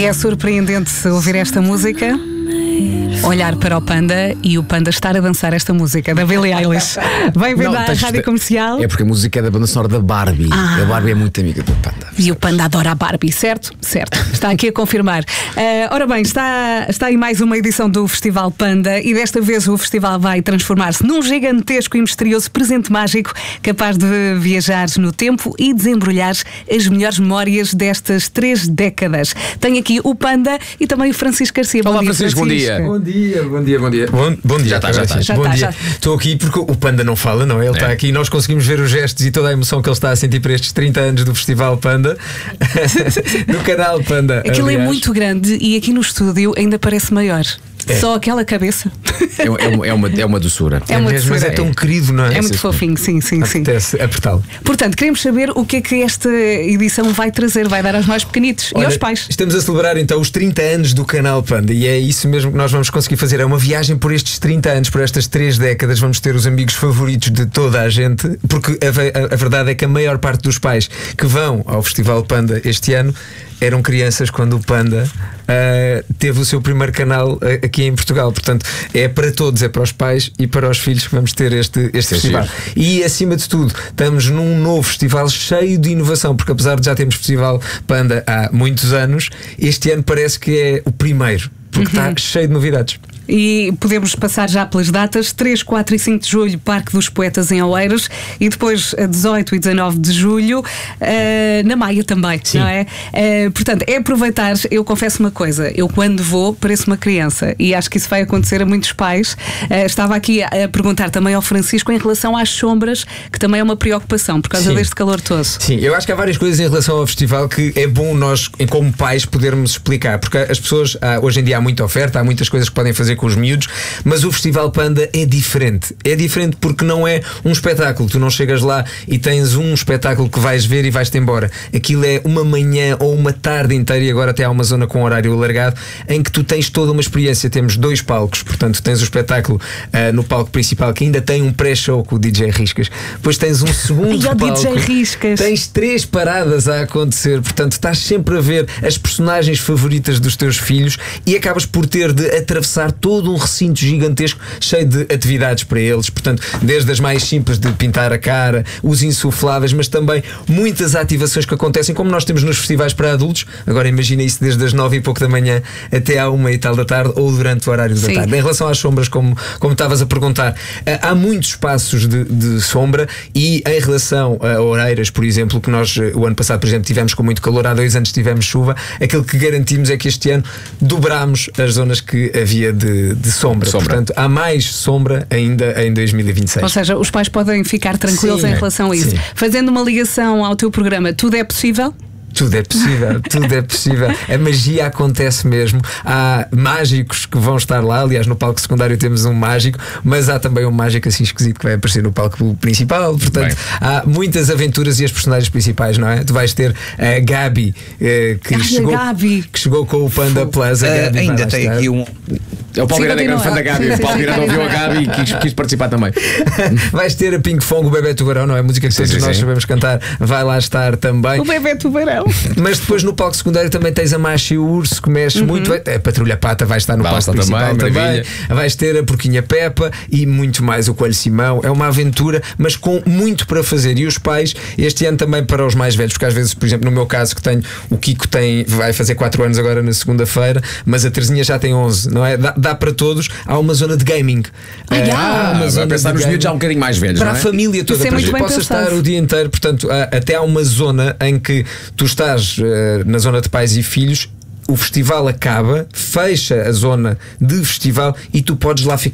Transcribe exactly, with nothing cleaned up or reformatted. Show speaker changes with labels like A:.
A: É surpreendente ouvir esta música, olhar para o Panda e o Panda estar a dançar esta música da Billie Eilish. Bem-vindo à Rádio
B: de...
A: Comercial.
B: É porque a música é da banda sonora da Barbie. Ah. A Barbie é muito amiga do Panda.
A: E o Panda adora a Barbie, certo? Certo. Está aqui a confirmar. Uh, ora bem, está, está aí mais uma edição do Festival Panda e desta vez o festival vai transformar-se num gigantesco e misterioso presente mágico capaz de viajar no tempo e desembrulhar as melhores memórias destas três décadas. Tenho aqui o Panda e também o Francisco Garcia.
B: Olá,
A: bom dia,
B: Francisco,
A: Francisco.
B: bom dia.
C: Bom dia, bom dia, bom dia. Bom, bom dia.
B: Já está, já está.
A: Já
C: bom
A: tá,
C: dia.
A: já.
C: Estou aqui porque o Panda não fala, não é? Ele está
B: É.
C: aqui e nós conseguimos ver os gestos e toda a emoção que ele está a sentir por estes trinta anos do Festival Panda. No canal Panda.
A: Aquilo
C: aliás.
A: é muito grande e aqui no estúdio ainda parece maior.
C: É.
A: Só aquela cabeça.
B: É, é, uma, é, uma, é uma doçura.
A: É uma
C: mesmo, mas é
A: doçura.
C: tão querido, não é?
A: É muito fofinho, sim, sim, sim.
C: Apetece apertá-lo.
A: Portanto, queremos saber o que é que esta edição vai trazer, vai dar aos mais pequenitos e
C: Olha,
A: aos pais.
C: Estamos a celebrar então os trinta anos do canal Panda e é isso mesmo que nós vamos conseguir fazer. É uma viagem por estes trinta anos, por estas três décadas. Vamos ter os amigos favoritos de toda a gente, porque a, a, a verdade é que a maior parte dos pais que vão ao Festival Panda este ano eram crianças quando o Panda uh, teve o seu primeiro canal uh, aqui em Portugal. Portanto, é para todos, é para os pais e para os filhos que vamos ter este, este
B: Sim,
C: festival.
B: sim.
C: E acima de tudo, estamos num novo festival cheio de inovação, porque apesar de já termos Festival Panda há muitos anos, este ano parece que é o primeiro, porque
A: Uhum.
C: está cheio de novidades.
A: E podemos passar já pelas datas: três, quatro e cinco de julho, Parque dos Poetas em Oeiras, e depois a dezoito e dezanove de julho uh, na Maia também,
C: Sim.
A: não é? Uh, portanto, é aproveitar. Eu confesso uma coisa: eu quando vou pareço uma criança e acho que isso vai acontecer a muitos pais. Uh, estava aqui a perguntar também ao Francisco em relação às sombras, que também é uma preocupação por causa
C: Sim.
A: deste calor todo.
C: Sim, eu acho que há várias coisas em relação ao festival que é bom nós, como pais, podermos explicar, porque as pessoas, há, hoje em dia há muita oferta, há muitas coisas que podem fazer com os miúdos, mas o Festival Panda é diferente. É diferente porque não é um espetáculo. Tu não chegas lá e tens um espetáculo que vais ver e vais-te embora. Aquilo é uma manhã ou uma tarde inteira, e agora até há uma zona com horário alargado, em que tu tens toda uma experiência. Temos dois palcos, portanto tens o espetáculo uh, no palco principal, que ainda tem um pré-show com o D J Riscas. Depois tens um segundo
A: E o
C: palco.
A: D J Riscas.
C: Tens três paradas a acontecer, portanto estás sempre a ver as personagens favoritas dos teus filhos e acabas por ter de atravessar todo um recinto gigantesco cheio de atividades para eles, portanto desde as mais simples de pintar a cara, os insufláveis, mas também muitas ativações que acontecem como nós temos nos festivais para adultos. Agora imagina isso desde as nove e pouco da manhã até à uma e tal da tarde ou durante o horário da
A: Sim.
C: tarde. Em relação às sombras, como, como estavas a perguntar, há muitos espaços de, de sombra, e em relação a Oeiras, por exemplo, que nós o ano passado, por exemplo, tivemos com muito calor, há dois anos tivemos chuva, aquilo que garantimos é que este ano dobrámos as zonas que havia de, de sombra.
B: Sombra.
C: Portanto, há mais sombra ainda em dois mil e vinte e seis.
A: Ou seja, os pais podem ficar tranquilos
C: Sim,
A: em
C: é.
A: relação a isso.
C: Sim.
A: Fazendo uma ligação ao teu programa, tudo é possível?
C: Tudo é possível, tudo é possível. A magia acontece mesmo. Há mágicos que vão estar lá. Aliás, no palco secundário temos um mágico, mas há também um mágico assim esquisito que vai aparecer no palco principal. Portanto,
B: Bem.
C: há muitas aventuras e as personagens principais, não é? Tu vais ter a Gabi, eh, que,
A: Ai, a
C: chegou,
A: Gabi.
C: que chegou com o Panda Plus. A
D: Uh,
C: Gabi vai
D: ainda
C: lá
D: tem
C: estar.
D: aqui um.
B: É o Paulo
A: Sim,
B: Miranda, é grande fã da Gabi.
A: continua.
B: O Paulo Miranda ouviu a Gabi e quis, quis participar também.
C: Vais ter a Pink Fong, o Bebé Tubarão, não é? Música que
B: Sim,
C: todos
B: sim,
C: nós
B: sim.
C: sabemos cantar. Vai lá estar também.
A: O bebê tubarão.
C: Mas depois no palco secundário também tens a Macha e o Urso, que mexe
A: Uhum.
C: muito. A Patrulha Pata vai estar no
B: Vai
C: palco
B: estar
C: principal
B: também,
C: também.
B: maravilha.
C: Vais ter a Porquinha Peppa e muito mais, o Coelho Simão. É uma aventura, mas com muito para fazer. E os pais, este ano também para os mais velhos, porque às vezes, por exemplo, no meu caso, que tenho, o Kiko tem, vai fazer quatro anos agora na segunda-feira, mas a Terezinha já tem onze, não é? Dá, dá para todos. Há uma zona de gaming.
A: Ah,
C: Eh,
A: já?
C: há uma
B: vai
C: zona
B: pensar
C: de
B: nos
C: gaming
B: miúdos já um bocadinho mais velhos,
C: para
B: não
C: a
B: é?
C: família toda,
A: Isso é
C: para
A: muito
C: que
A: bem
C: possa
A: pensado.
C: estar o dia inteiro. Portanto, há, até há uma zona em que tu estás eh, na zona de pais e filhos. O festival acaba, fecha a zona de festival e tu podes lá ficar